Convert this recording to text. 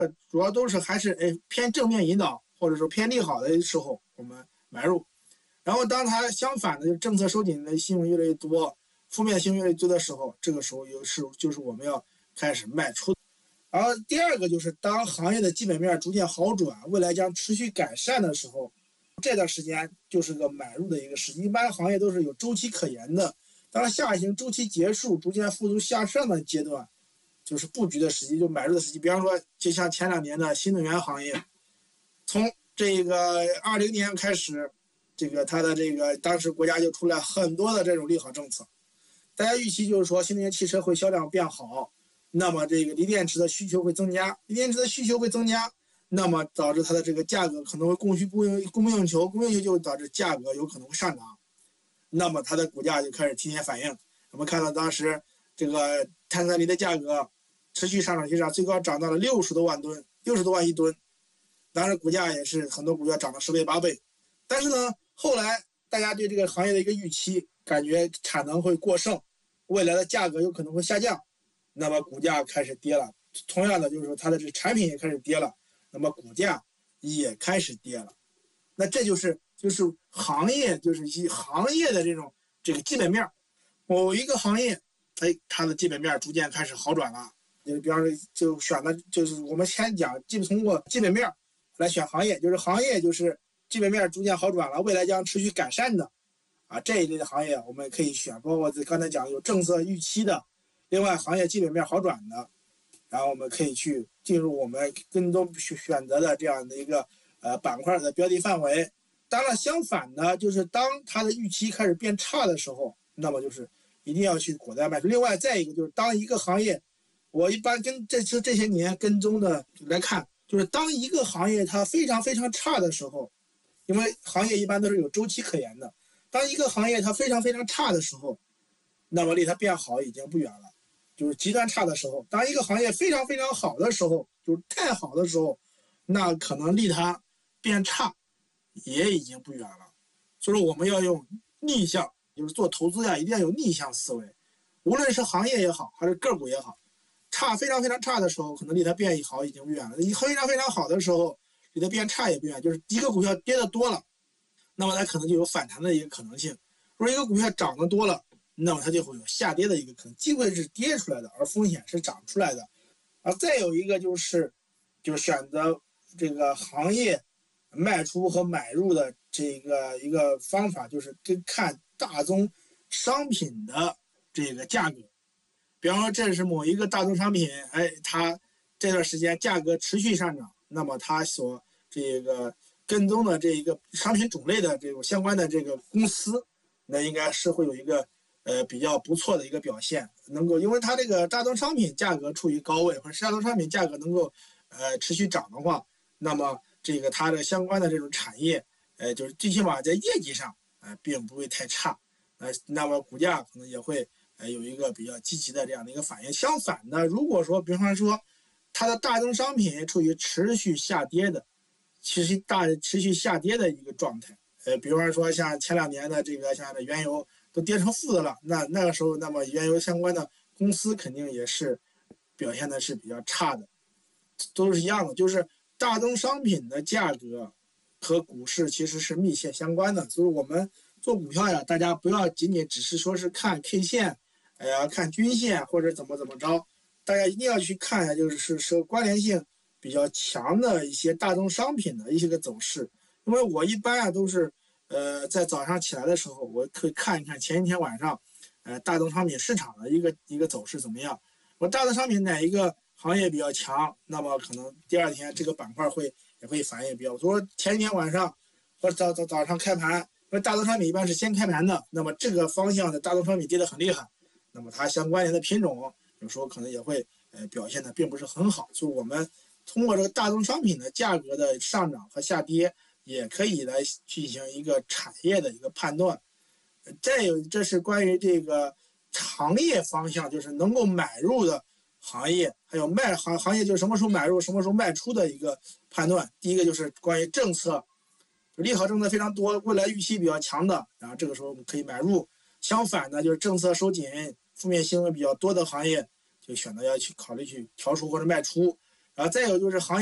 主要都是还是偏正面引导或者说偏利好的时候我们买入。然后当它相反的，就是政策收紧的新闻越来越多，负面新闻越来越多的时候，这个时候就是我们要开始卖出。然后第二个就是当行业的基本面逐渐好转，未来将持续改善的时候，这段时间就是个买入的一个时机。一般行业都是有周期可言的，当下行周期结束，逐渐复苏向上的阶段，就是布局的时机，就买入的时机。比方说，就像前2年的新能源行业，从这个20年开始，这个它的这个当时国家就出来很多的这种利好政策，大家预期就是说新能源汽车会销量变好，那么这个锂电池的需求会增加，那么导致它的这个价格可能会供不应求就导致价格有可能会上涨，那么它的股价就开始提前反应。我们看到当时这个碳酸锂的价格持续上涨，最高涨到了60多万一吨，当时股价也是很多股价涨了10倍8倍。但是呢，后来大家对这个行业的一个预期，感觉产能会过剩，未来的价格有可能会下降，那么股价开始跌了。同样的就是说它的这个产品也开始跌了，那么股价也开始跌了。那这就是行业，就是行业的这个基本面。某一个行业，它的基本面逐渐开始好转了。就比方说，就选的就是我们先讲，通过基本面来选行业，就是行业就是基本面逐渐好转了，未来将持续改善的这一类的行业我们可以选，包括刚才讲有政策预期的，另外行业基本面好转的，然后我们可以去进入我们跟踪选择的这样的一个板块的标的范围。当然相反呢，就是当它的预期开始变差的时候，那么就是一定要去果断卖出。另外再一个就是当一个行业，我一般跟这些年跟踪的来看，就是当一个行业它非常非常差的时候，因为行业一般都是有周期可言的，当一个行业它非常非常差的时候，那么离它变好已经不远了，就是极端差的时候。当一个行业非常非常好的时候，就是太好的时候，那可能离它变差也已经不远了。所以说我们要用逆向，就是做投资一定要有逆向思维，无论是行业也好还是个股也好，非常非常差的时候可能离它变好已经不远了，非常非常好的时候离它变差也不远。就是一个股票跌得多了，那么它可能就有反弹的一个可能性；如果一个股票涨得多了，那么它就会有下跌的一个可能，机会是跌出来的，而风险是涨出来的。再有一个就是选择这个行业卖出和买入的这个一个方法，就是看大宗商品的这个价格。比方说这是某一个大宗商品，它这段时间价格持续上涨，那么它所这个跟踪的这一个商品种类的这种相关的这个公司，那应该是会有一个比较不错的一个表现，能够因为它这个大宗商品价格处于高位，或者大宗商品价格能够持续涨的话，那么这个它的相关的这种产业，就是最起码在业绩上并不会太差，那么股价可能也会有一个比较积极的这样的一个反应。相反的，如果说比方说它的大宗商品处于持续下跌的一个状态，比方说像前2年的这个像原油都跌成负的了，那个时候，那么原油相关的公司肯定也是表现的是比较差的，都是一样的，就是大宗商品的价格和股市其实是密切相关的。所以我们做股票大家不要仅仅只是说是看 K 线，看均线或者怎么着，大家一定要去看就是关联性比较强的一些大宗商品的一些个走势。因为我一般都是在早上起来的时候，我可以看一看前一天晚上大宗商品市场的一个走势怎么样。我大宗商品哪一个行业比较强，那么可能第2天这个板块也会反应比较多。前一天晚上或者早上开盘，因为大宗商品一般是先开盘的，那么这个方向的大宗商品跌得很厉害，那么它相关联的品种有时候可能也会表现的并不是很好。所以我们通过这个大宗商品的价格的上涨和下跌，也可以来进行一个产业的一个判断。再有，这是关于这个行业方向，就是能够买入的行业，还有行业就是什么时候买入什么时候卖出的一个判断。第一个就是关于政策，利好政策非常多，未来预期比较强的，然后这个时候我们可以买入。相反的，就是政策收紧负面新闻比较多的行业，就选择要去考虑去调出或者卖出。 然后再有就是行业